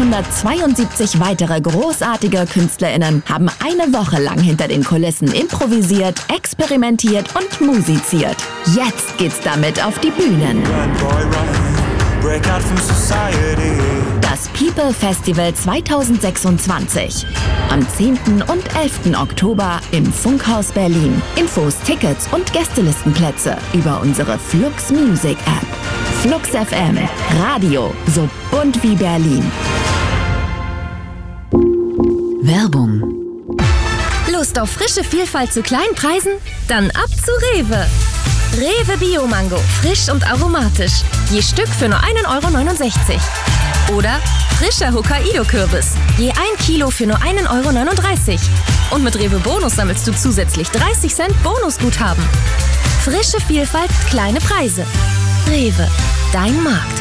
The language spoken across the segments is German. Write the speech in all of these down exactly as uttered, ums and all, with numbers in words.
hundertzweiundsiebzig weitere großartige KünstlerInnen haben eine Woche lang hinter den Kulissen improvisiert, experimentiert und musiziert. Jetzt geht's damit auf die Bühnen. Das People Festival zweitausendsechsundzwanzig. Am zehnten und elften Oktober im Funkhaus Berlin. Infos, Tickets und Gästelistenplätze über unsere Flux Music App. Flux F M. Radio so bunt wie Berlin. Werbung. Lust auf frische Vielfalt zu kleinen Preisen? Dann ab zu Rewe. Rewe Bio-Mango, frisch und aromatisch. Je Stück für nur ein Euro neunundsechzig. Oder frischer Hokkaido-Kürbis. Je ein Kilo für nur ein Euro neununddreißig. Und mit Rewe Bonus sammelst du zusätzlich dreißig Cent Bonusguthaben. Frische Vielfalt, kleine Preise. Rewe, dein Markt.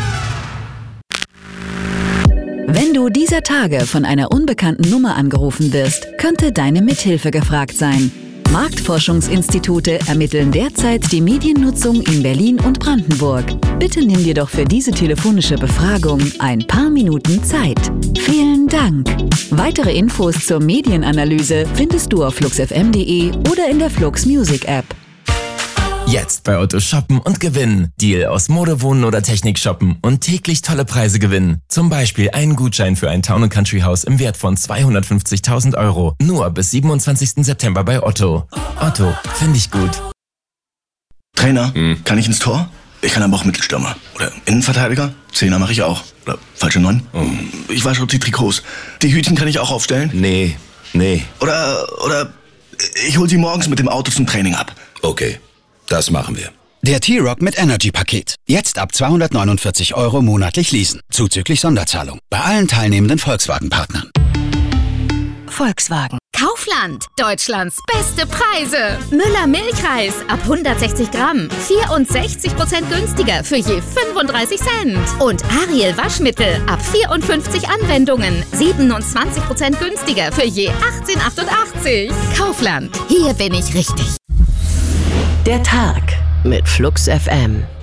Wenn du dieser Tage von einer unbekannten Nummer angerufen wirst, könnte deine Mithilfe gefragt sein. Marktforschungsinstitute ermitteln derzeit die Mediennutzung in Berlin und Brandenburg. Bitte nimm dir doch für diese telefonische Befragung ein paar Minuten Zeit. Vielen Dank. Weitere Infos zur Medienanalyse findest du auf flux f m punkt de oder in der Flux Music App. Jetzt bei Otto shoppen und gewinnen. Deal aus Mode, Wohnen oder Technik shoppen und täglich tolle Preise gewinnen. Zum Beispiel einen Gutschein für ein Town and Country Haus im Wert von zweihundertfünfzigtausend Euro. Nur bis siebenundzwanzigsten September bei Otto. Otto, finde ich gut. Trainer, hm. kann ich ins Tor? Ich kann aber auch Mittelstürmer. Oder Innenverteidiger? Zehner mache ich auch. Oder falsche Neun? Oh. Ich wasche auch die Trikots. Die Hütchen kann ich auch aufstellen? Nee, nee. Oder, oder ich hol sie morgens mit dem Auto zum Training ab. Okay. Das machen wir. Der T-Rock mit Energy-Paket. Jetzt ab zweihundertneunundvierzig Euro monatlich leasen. Zuzüglich Sonderzahlung. Bei allen teilnehmenden Volkswagen-Partnern. Volkswagen. Kaufland. Deutschlands beste Preise. Müller Milchreis ab hundertsechzig Gramm. vierundsechzig Prozent günstiger für je fünfunddreißig Cent. Und Ariel Waschmittel ab vierundfünfzig Anwendungen. siebenundzwanzig Prozent günstiger für je achtzehn achtundachtzig. Kaufland. Hier bin ich richtig. Der Tag mit Flux F M.